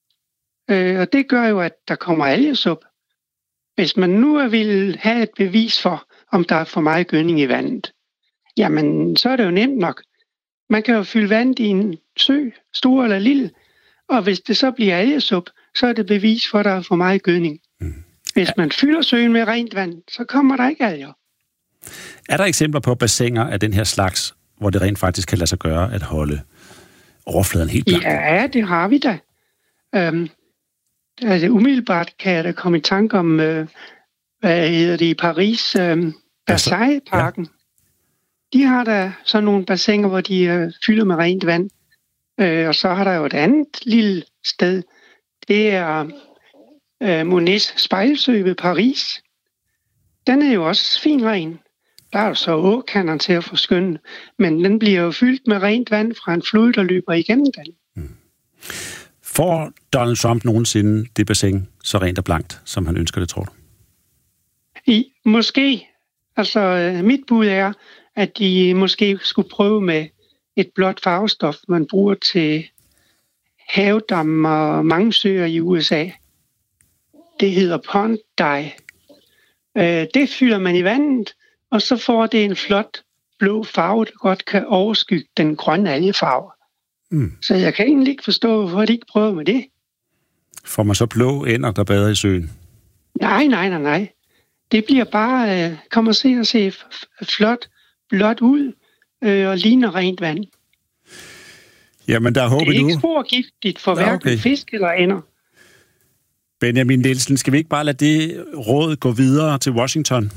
Og det gør jo, at der kommer algesup. Hvis man nu vil have et bevis for, om der er for meget gødning i vandet, jamen så er det jo nemt nok. Man kan jo fylde vand i en sø, stor eller lille, og hvis det så bliver algesup, så er det bevis for, at der er for meget gødning. Hvis man fylder søen med rent vand, så kommer der ikke alger. Er der eksempler på bassiner af den her slags, hvor det rent faktisk kan lade sig gøre at holde overfladen helt blank? Ja, det har vi da. Altså umiddelbart kan jeg da komme i tanke om, hvad hedder det i Paris, Versailles-parken. Ja. De har da sådan nogle bassiner, hvor de fylder med rent vand. Og så har der jo et andet lille sted. Det er Monets spejlsø ved Paris. Den er jo også fin ren. Der er jo så åkander til at forskynde, men den bliver jo fyldt med rent vand fra en flod, der løber igennem den. Får Donald Trump nogensinde det bassin så rent og blankt, som han ønsker det, tror du? Måske. Altså, mit bud er, at de måske skulle prøve med et blåt farvestof, man bruger til havedam og mange søer i USA. Det hedder pond dye. Det fylder man i vandet, og så får det en flot blå farve, der godt kan overskygge den grønne algefarve. Så jeg kan egentlig ikke forstå, hvorfor de ikke prøver med det. Får man så blå ender, der bader i søen? Nej. Det bliver bare, kommer til at se flot, blåt ud og ligner rent vand. Jamen, der er håb endnu. Det er ikke sporgiftigt for hverken fisk eller ender. Benjamin Nielsen, skal vi ikke bare lade det råd gå videre til Washington?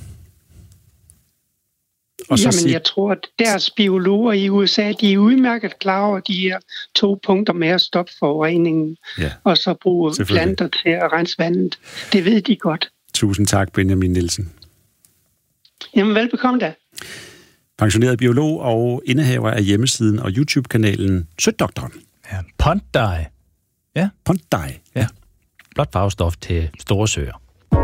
Jeg tror, at deres biologer i USA, de er udmærket klar over de her 2 punkter med at stoppe forureningen, og så bruge planter til at rense vandet. Det ved de godt. Tusind tak, Benjamin Nielsen. Jamen, velbekomme da. Pensioneret biolog og indehaver af hjemmesiden og YouTube-kanalen Sødoktoren. Ja, pond dye. Ja. Pond dye. Ja. Blot farvestof til store søer.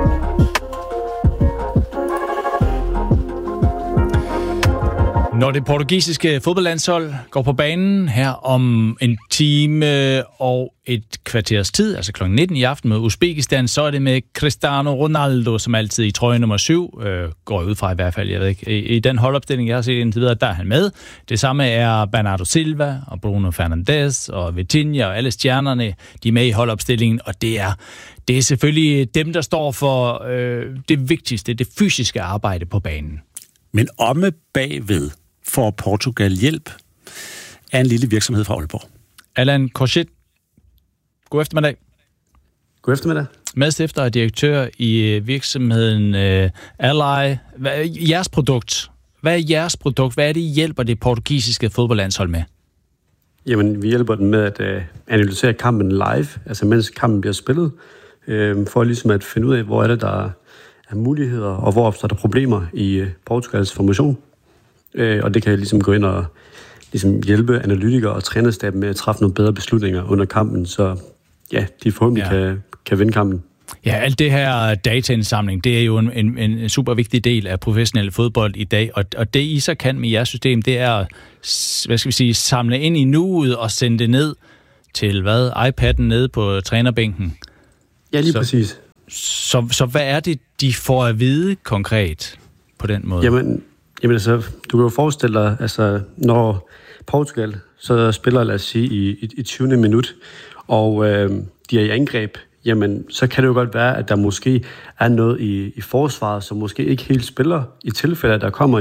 Når det portugisiske fodboldlandshold går på banen her om en time og et kvarters tid, altså kl. 19 i aften med Uzbekistan, så er det med Cristiano Ronaldo, som altid i trøje nummer 7, går ud fra i hvert fald, jeg ved ikke. I den holdopstilling, jeg har set indtil videre, der er han med. Det samme er Bernardo Silva og Bruno Fernandes og Vitinha og alle stjernerne, de er med i holdopstillingen, og det er selvfølgelig dem, der står for det vigtigste, det fysiske arbejde på banen. Men omme bagved får Portugal hjælp af en lille virksomhed fra Aalborg. Allan Korschet, god eftermiddag. God eftermiddag. Medstifter og direktør i virksomheden Ally. Hvad er jeres produkt? Hvad er det, I hjælper det portugisiske fodboldlandshold med? Jamen, vi hjælper dem med at analysere kampen live, altså mens kampen bliver spillet, for ligesom at finde ud af, hvor er det, der er muligheder, og hvor opstår der problemer i Portugals formation. Og det kan ligesom gå ind og ligesom hjælpe analytikere og trænerstaben med at træffe nogle bedre beslutninger under kampen, så ja, de forhåbentlig kan vinde kampen. Ja, alt det her dataindsamling, det er jo en super vigtig del af professionel fodbold i dag, og det I så kan med jeres system, det er, samle ind i nuet og sende det ned til, iPad'en nede på trænerbænken? Ja, lige præcis. Så hvad er det, de får at vide konkret på den måde? Jamen altså, du kan jo forestille dig, altså, når Portugal så spiller, lad os sige, i 20. minut, og de er i angreb, jamen, så kan det jo godt være, at der måske er noget i forsvaret, som måske ikke helt spiller. I tilfælde, at der kommer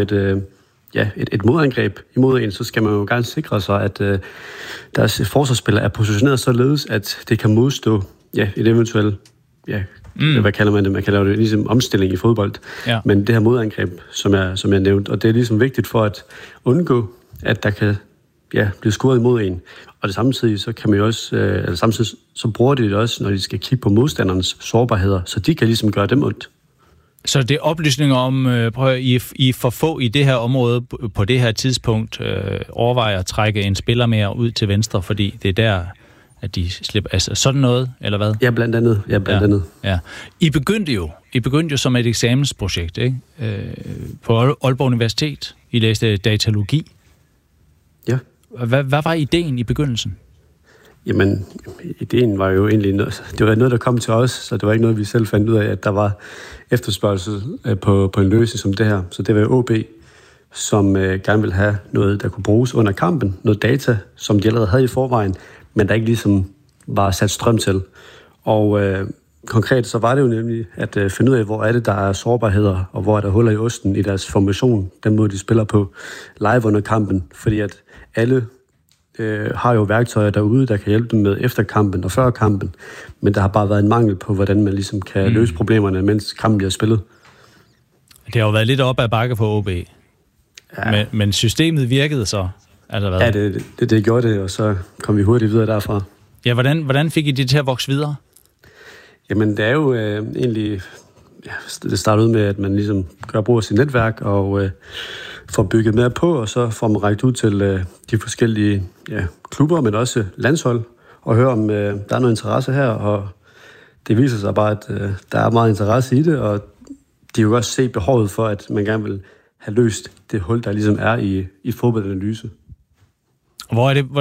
et modangreb imod en, så skal man jo gerne sikre sig, at deres forsvarsspiller er positioneret således, at det kan modstå et eventuelt, hvad kalder man det? Man kalder det ligesom omstilling i fodbold. Ja. Men det her modangreb, som jeg nævnte, og det er ligesom vigtigt for at undgå, at der kan blive scoret imod en. Og det samtidig, så kan man jo også, så bruger de det også, når de skal kigge på modstandernes sårbarheder, så de kan ligesom gøre dem ondt. Så det er oplysninger om, I for få i det her område på det her tidspunkt overvejer at trække en spiller mere ud til venstre, fordi det er der, at de slipper... Altså sådan noget, eller hvad? Ja, blandt andet. Ja. I begyndte jo som et eksamensprojekt, ikke? På Aalborg Universitet. I læste datalogi. Ja. Hvad var ideen i begyndelsen? Jamen, ideen var jo egentlig noget, det var noget, der kom til os, så det var ikke noget, vi selv fandt ud af, at der var efterspørgsel på en løsning som det her. Så det var OB, som gerne ville have noget, der kunne bruges under kampen, noget data, som de allerede havde i forvejen, men der ikke ligesom var sat strøm til. Og konkret så var det jo nemlig at finde ud af, hvor er det, der er sårbarheder, og hvor er der huller i osten i deres formation, den måde, de spiller på live under kampen, fordi at alle har jo værktøjer derude, der kan hjælpe dem med efter kampen og før kampen, men der har bare været en mangel på, hvordan man ligesom kan løse problemerne, mens kampen bliver spillet. Det har jo været lidt op ad bakke på OB, ja. men systemet virkede så, altså hvad? Ja, det gjorde det, og så kom vi hurtigt videre derfra. Ja, hvordan fik I det til at vokse videre? Jamen, det er jo egentlig... Ja, det starter ud med, at man ligesom gør brug af sit netværk og får bygget mere på, og så får man rækket ud til de forskellige klubber, men også landshold, og høre om der er noget interesse her, og det viser sig bare, at der er meget interesse i det, og de vil også se behovet for, at man gerne vil have løst det hul, der ligesom er i fodboldanalyse. Hvor er det,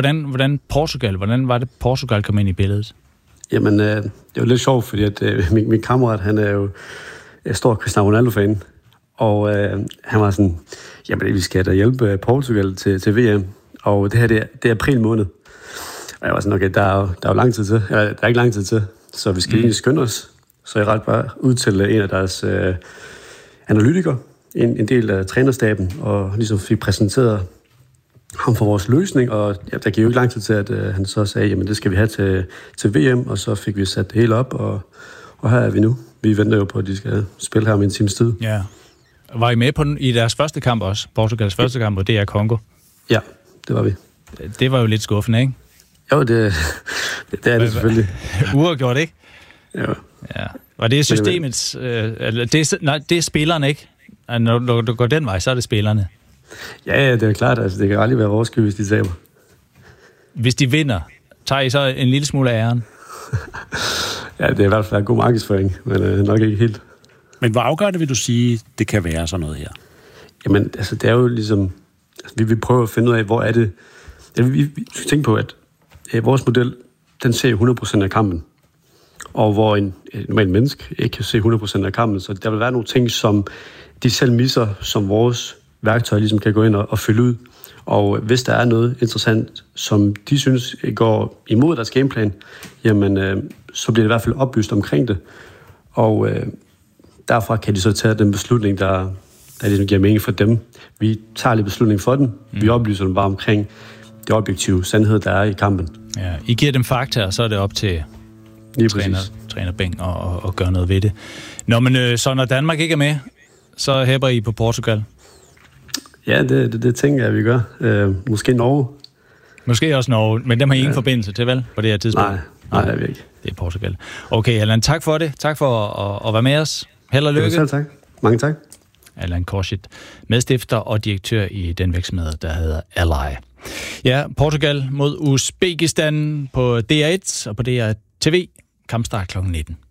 hvordan var det Portugal kom ind i billedet? Jamen, det var lidt sjovt, fordi at min kammerat, han er jo stor Cristiano Ronaldo-fan, og han var sådan, jamen vi skal da hjælpe Portugal til VM, og det her, det er april måned. Og jeg var sådan, okay, der er jo lang tid til, eller der er ikke lang tid til, så vi skal egentlig skynde os. Så jeg ret bare ud til en af deres analytikere, en del af trænerstaben, og ligesom fik præsenteret ham for vores løsning, og der gik jo ikke lang tid til, at han så sagde, jamen det skal vi have til VM, og så fik vi sat det hele op, og her er vi nu. Vi venter jo på, at de skal spille her om en times tid. Ja. Var I med i deres første kamp også? Portugals første kamp, og det er Kongo? Ja, det var vi. Det var jo lidt skuffende, ikke? Jo, det er det selvfølgelig. Uafgjort, ikke? Jo. Ja. Var det systemets... det er spillerne, ikke? Når du går den vej, så er det spillerne. Ja, det er klart. Altså, det kan aldrig være vores skyld, hvis de taber. Hvis de vinder, tager I så en lille smule af æren? Ja, det er i hvert fald en god markedsføring, men nok ikke helt. Men hvor afgørende vil du sige, det kan være sådan noget her? Jamen, altså, det er jo ligesom... Altså, vi vil prøve at finde ud af, hvor er det... Ja, vi skal tænke på, at vores model, den ser 100% af kampen. Og hvor en normal menneske ikke kan se 100% af kampen. Så der vil være nogle ting, som de selv misser, som vores værktøj ligesom kan gå ind og fylde ud. Og hvis der er noget interessant, som de synes går imod deres gameplan, jamen, så bliver det i hvert fald oplyst omkring det. Og derfra kan de så tage den beslutning, der ligesom giver mening for dem. Vi tager lidt beslutning for den. Vi oplyser dem bare omkring det objektive sandhed, der er i kampen. Ja, I giver dem fakta, og så er det op til træner Beng og gøre noget ved det. Nå, men så når Danmark ikke er med, så hæpper I på Portugal? Ja, det tænker jeg, vi gør. Måske Norge. Måske også Norge, men dem har I ingen forbindelse til, vel? På det her tidspunkt? Nej, det er vi ikke. Det er Portugal. Okay, Allan, tak for det. Tak for at være med os. Held og lykke. Selv tak. Mange tak. Allan Korshit, medstifter og direktør i den virksomhed, der hedder Ally. Ja, Portugal mod Uzbekistan på DR1 og på DR TV. Kampstart kl. 19.